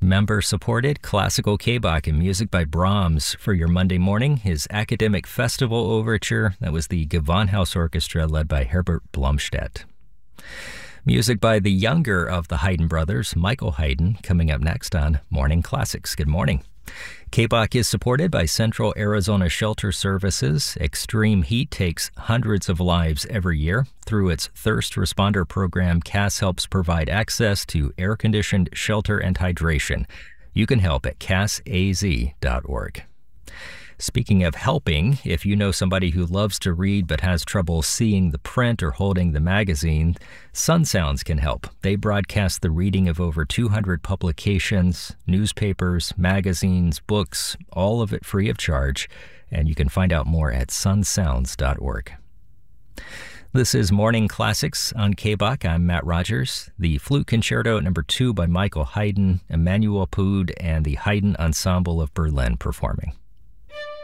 Member-supported classical K-Bach and music by Brahms for your Monday morning. His Academic Festival Overture, that was the Gewandhaus Orchestra led by Herbert Blomstedt. Music by the younger of the Haydn brothers, Michael Haydn, coming up next on Morning Classics. Good morning. K-Bach is supported by Central Arizona Shelter Services. Extreme heat takes hundreds of lives every year. Through its thirst responder program, CAS helps provide access to air-conditioned shelter and hydration. You can help at casaz.org. Speaking of helping, if you know somebody who loves to read but has trouble seeing the print or holding the magazine, Sun Sounds can help. They broadcast the reading of over 200 publications, newspapers, magazines, books, all of it free of charge, and you can find out more at sunsounds.org. This is Morning Classics on K-Bach. I'm Matt Rogers. The Flute Concerto No. 2 by Michael Haydn, Emanuel Poud, and the Haydn Ensemble of Berlin performing.